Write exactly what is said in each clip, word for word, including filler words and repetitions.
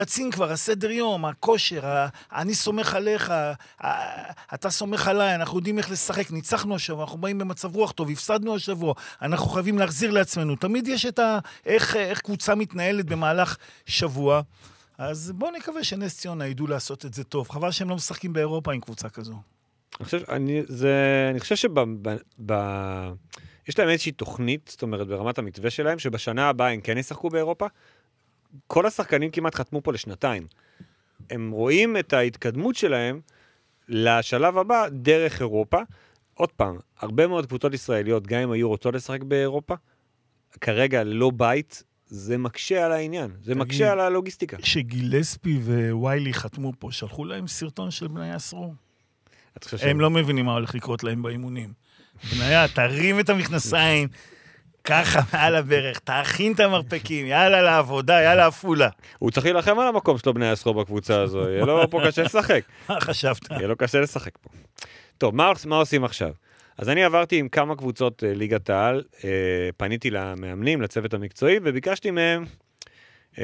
רצים כבר, הסדר יום, הכושר, אני סומך עליך, אתה סומך עליי, אנחנו יודעים איך לשחק, ניצחנו השבוע, אנחנו באים במצב רוח טוב, הפסדנו השבוע, אנחנו חייבים להחזיר לעצמנו. תמיד יש את ה... איך, איך קבוצה מתנהלת במהלך שבוע. אז בואו נקווה שנס ציונה ידעו לעשות את זה טוב. חבל שהם לא משחקים באירופה עם קבוצה כזו. אני חושב, אני, זה, אני חושב שב... ב, ב, יש להם איזושהי תוכנית, זאת אומרת, ברמת המתווה שלהם, שבשנה הבאה הם כן ישחקו באירופה, כל השחקנים כמעט חתמו פה לשנתיים. הם רואים את ההתקדמות שלהם לשלב הבא דרך אירופה. עוד פעם, הרבה מאוד קבוצות ישראליות, גם אם היו רוצות לשחק באירופה, כרגע לא בית, זה מקשה על העניין. זה מקשה על הלוגיסטיקה. שגילספי וויילי חתמו פה, שלחו להם סרטון של בני אסרו. הם לא מבינים מה הולך לקרות להם באימונים. בניה, תרים את המכנסיים, ככה מעל הברך, תאכין את המרפקים, יאללה לעבודה, יאללה אפולה. הוא צריך להילחם על המקום שלו בני אסרו בקבוצה הזו, יהיה לו פה קשה לשחק. מה חשבת? יהיה לו קשה לשחק פה. טוב, מה, מה עושים עכשיו? אז אני עברתי עם כמה קבוצות אה, ליגת העל, אה, פניתי למאמנים, לצוות המקצועי, וביקשתי מהם אה,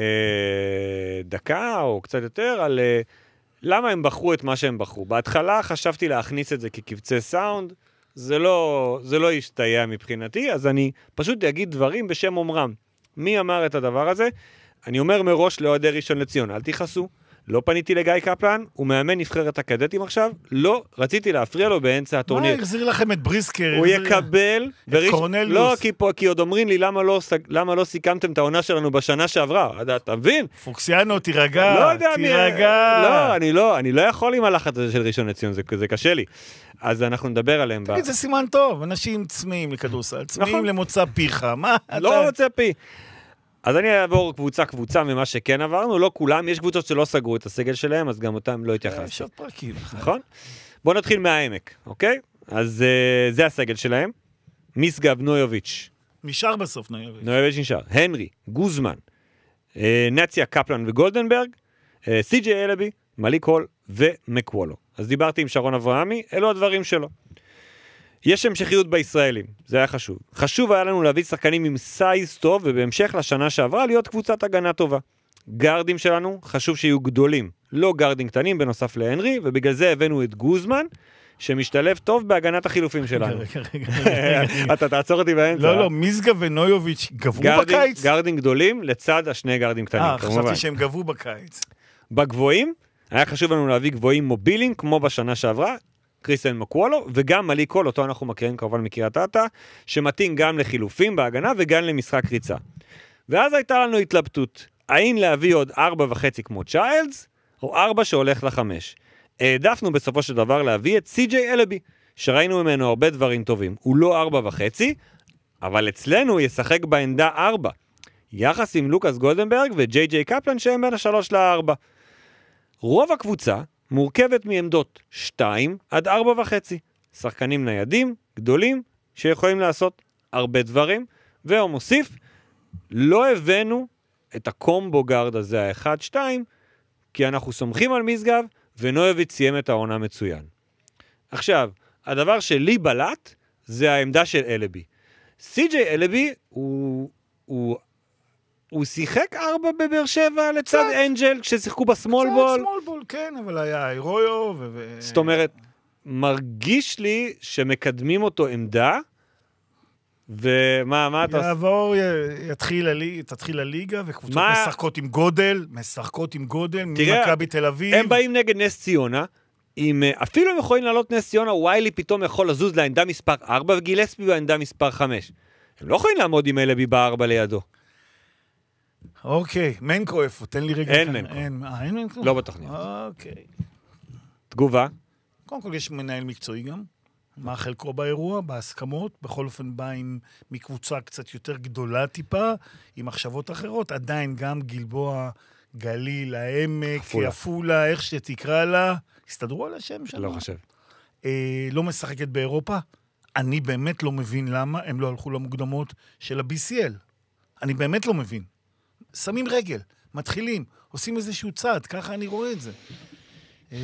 דקה או קצת יותר על אה, למה הם בחרו את מה שהם בחרו. בהתחלה חשבתי להכניס את זה כקבצי סאונד, זה לא, זה לא ישתהיה מבחינתי, אז אני פשוט אגיד דברים בשם אומרם. מי אמר את הדבר הזה? אני אומר מראש לאוהדי ראשון לציון, אל תיחסו, לא פניתי לגיא קפלן, הוא מאמן נבחרת הקדטים עכשיו, לא רציתי להפריע לו באמצע הטורניר. מה, החזיר לכם את בריסקר? הוא יקבל, את וריש... קורנלוס. לא, כי, פה, כי עוד אומרים לי, למה לא, למה לא סיכמתם את העונה שלנו בשנה שעברה? אתה מבין? פוקסיאנו, תירגע, לא יודע, תירגע. מי... לא, אני לא, אני לא יכול עם הלחץ הזה של ראשון לציון, זה, זה קשה לי. אז אנחנו נדבר עליהם. תגיד, זה סימן טוב, אנשים צמאים לכדורסל, צמאים למוצא פיך, מה? לא מוצא פי. אז אני אעבור קבוצה קבוצה ממה שכן עברנו, לא כולם, יש קבוצות שלא סגרו את הסגל שלהם, אז גם אותם לא התייחסתי. יש עוד פרקים. נכון? בואו נתחיל מהעמק, אוקיי? אז uh, זה הסגל שלהם. משגב, נויוביץ'. נשאר בסוף נויוביץ'. נויוביץ' נשאר. הנרי, גוזמן, uh, נציה, קפלן וגולדנברג, uh, סי.ג'יי אלבי, מליק הול ומקוולו. אז דיברתי עם שרון אברהמי, אלו הדברים שלו. יש המשכיות בישראלים, זה היה חשוב. חשוב היה לנו להביא שחקנים עם סייז טוב, ובהמשך לשנה שעברה להיות קבוצת הגנה טובה. גרדים שלנו חשוב שיהיו גדולים, לא גרדים קטנים בנוסף להנרי, ובגלל זה הבאנו את גוזמן, שמשתלב טוב בהגנת החילופים שלנו. רגע, רגע, רגע. אתה תעצור אותי באמצע. לא, לא, משגב ונויוביץ' גבו בקיץ? גרדים גדולים לצד השני גרדים קטנים. אה, חשבתי שהם גבו בקיץ. בגבוהים, היה חשוב לנו להביא גבוהים מובילים, כמו בשנה שעברה, קריסטיאן מקוולו, וגם מליק הול, אותו אנחנו מכירים כמובן מקריית אתא, שמתאים גם לחילופים בהגנה וגם למשחק ריצה. ואז הייתה לנו התלבטות, האם להביא עוד ארבע וחצי כמו צ'יילדס, או ארבע שהולך לחמש. העדפנו בסופו של דבר להביא את סי.ג'יי אלבי, שראינו ממנו הרבה דברים טובים. הוא לא ארבע וחצי, אבל אצלנו הוא ישחק בעמדה ארבע. יחס עם לוקאס גולדנברג וג'יי ג'יי קפלן שהם בין השלוש לארבע. רוב הקבוצה מורכבת מעמדות שתיים עד ארבע וחצי. שחקנים ניידים, גדולים, שיכולים לעשות הרבה דברים, והוא מוסיף, לא הבאנו את הקומבו גארד הזה, האחד, שתיים, כי אנחנו סומכים על משגב, ונויוביץ' סיים את העונה מצוין. עכשיו, הדבר שלי בלט, זה העמדה של אלבי. סי.ג'יי אלבי, הוא, הוא, הוא שיחק ארבע בבאר שבע לצד אנג'ל, כששיחקו בסמול בול. קצת סמול בול, כן, אבל היה אירויו ו... זאת אומרת, מרגיש לי שמקדמים אותו עמדה, ומה, מה אתה... יעבור, יתחיל, תתחיל הליגה, וקבוצות משחקות עם גודל, משחקות עם גודל, ממכבי בתל אביב. הם באים נגד נס ציונה, עם, אפילו הם יכולים לעלות נס ציונה, וויילי פתאום יכול לזוז לעמדה מספר ארבע, וגילספי בעמדה מספר חמש. הם לא יכולים לעמוד עם אלבי בארבע לידו. אוקיי, מנקו איפה? תן לי רגע. אין מנקו. אין, אין מנקו? לא בתוכנית. אוקיי. תגובה? קודם כל יש מנהל מקצועי גם. מה חלקו באירוע, בהסכמות, בכל אופן בא עם מקבוצה קצת יותר גדולה טיפה, עם מחשבות אחרות, עדיין גם גלבוע, גליל, העמק, עפולה, איך שתקרא לה, הסתדרו על השם שלנו? לא חושב. אה, לא משחקת באירופה, אני באמת לא מבין למה הם לא הלכו למוקדמות של ה-בי סי אל. אני באמת לא מבין. שמים רגל, מתחילים, עושים איזשהו צעד, ככה אני רואה את זה. אה...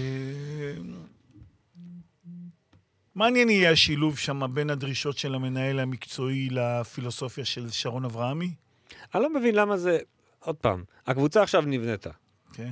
מעניין יהיה השילוב שם בין הדרישות של המנהל המקצועי לפילוסופיה של שרון אברהמי? אני לא מבין למה זה, עוד פעם, הקבוצה עכשיו נבנתה.